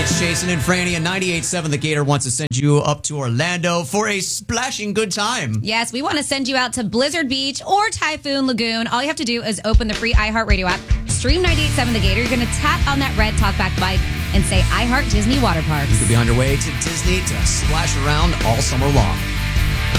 It's Jason and Franny, and 98.7 The Gator wants to send you up to Orlando for a splashing good time. Yes, we want to send you out to Blizzard Beach or Typhoon Lagoon. All you have to do is open the free iHeartRadio app, stream 98.7 The Gator. You're going to tap on that red talkback button and say iHeart Disney Water Parks. You could be on your way to Disney to splash around all summer long.